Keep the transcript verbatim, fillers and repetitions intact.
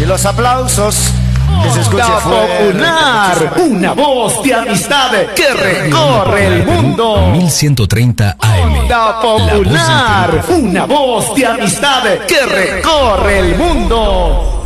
los aplausos. Que se escuche Onda fuerte. Popular, una voz de amistad que recorre el mundo. mil ciento treinta A M. Onda Popular, una voz de amistad que recorre el mundo.